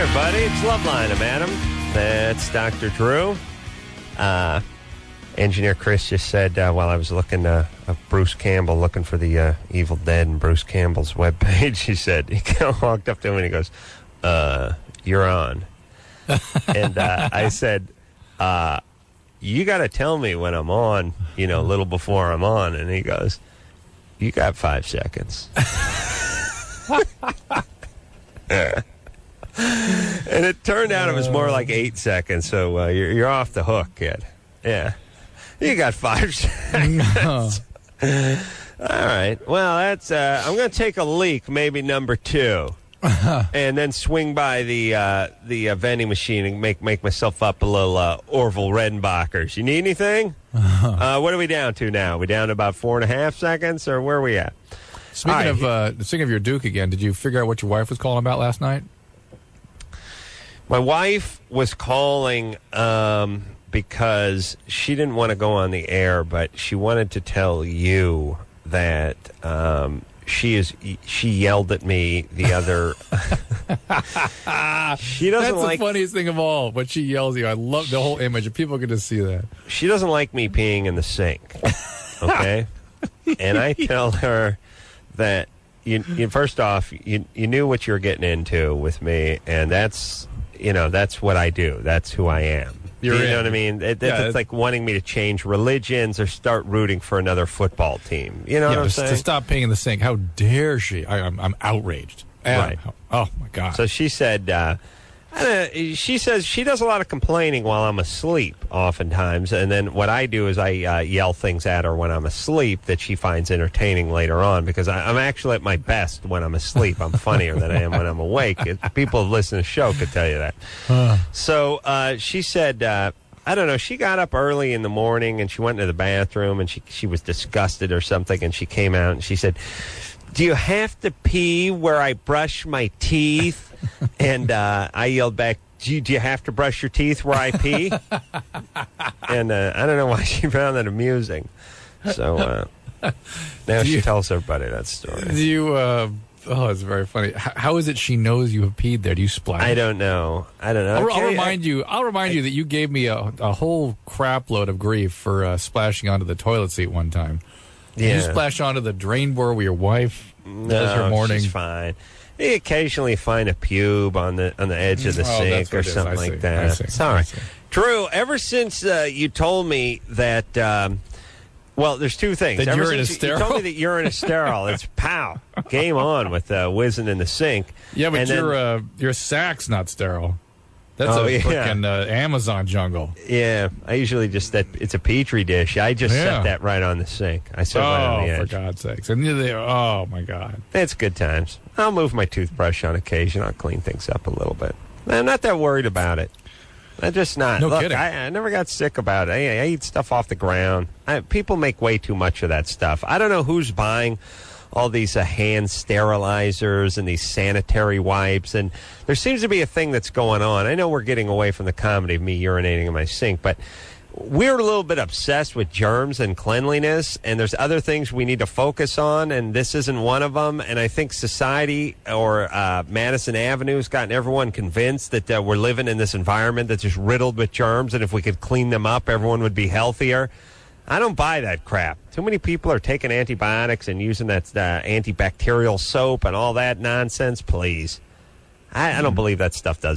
everybody. It's Loveline. I'm Adam. That's Dr. Drew. Engineer Chris just said while I was looking at Bruce Campbell, looking for the Evil Dead and Bruce Campbell's webpage, he walked up to him and he goes, you're on. And I said, you got to tell me when I'm on, a little before I'm on. And he goes, you got 5 seconds. And it turned out it was more like 8 seconds, so you're off the hook, kid. Yeah. You got 5 seconds. No. All right. Well, that's I'm going to take a leak, maybe number 2, and then swing by the vending machine and make myself up a little Orville Redenbachers. You need anything? What are we down to now? We down to about 4.5 seconds, or where are we at? Speaking of your Duke again, did you figure out what your wife was calling about last night? My wife was calling because she didn't want to go on the air, but she wanted to tell you that she yelled at me the other. She doesn't That's like the funniest thing of all. When she yells at you, I love the whole image, and people get to see that. She doesn't like me peeing in the sink. Okay, and I tell her that you first off you knew what you were getting into with me, and that's what I do. That's who I am. You know what I mean? It's like wanting me to change religions or start rooting for another football team. You know what I'm saying? To stop peeing in the sink. How dare she? I'm outraged. Right. Oh, my God. So she said, she says she does a lot of complaining while I'm asleep oftentimes. And then what I do is I yell things at her when I'm asleep that she finds entertaining later on, because I'm actually at my best when I'm asleep. I'm funnier than I am when I'm awake. People who listen to the show could tell you that. So she said, I don't know, she got up early in the morning and she went into the bathroom and she was disgusted or something, and she came out and she said, do you have to pee where I brush my teeth? And I yelled back, do you have to brush your teeth where I pee? And I don't know why she found that amusing. So now she tells everybody that story. Do you, it's very funny. How is it she knows you have peed there? Do you splash? I don't know. I'll remind you that you gave me a whole crap load of grief for splashing onto the toilet seat one time. Did you splash onto the drain board with your wife? No, her morning? She's fine. You occasionally find a pube on the edge of the sink or something like that. It's all right. Drew, ever since you told me that, there's two things. That urine is sterile? You told me that urine is sterile. It's pow. Game on with whizzing in the sink. Yeah, but your sack's not sterile. That's freaking Amazon jungle. Yeah, I usually it's a Petri dish. I just set that right on the sink. I set right on the edge. For God's sakes. And oh, my God. It's good times. I'll move my toothbrush on occasion. I'll clean things up a little bit. I'm not that worried about it. I'm just not. No kidding. I never got sick about it. I eat stuff off the ground. People make way too much of that stuff. I don't know who's buying all these hand sterilizers and these sanitary wipes, and there seems to be a thing that's going on. I know we're getting away from the comedy of me urinating in my sink, but we're a little bit obsessed with germs and cleanliness, and there's other things we need to focus on, and this isn't one of them. And I think society or Madison Avenue has gotten everyone convinced that we're living in this environment that's just riddled with germs, and if we could clean them up, everyone would be healthier. I don't buy that crap. Too many people are taking antibiotics and using that antibacterial soap and all that nonsense. Please. I don't believe that stuff does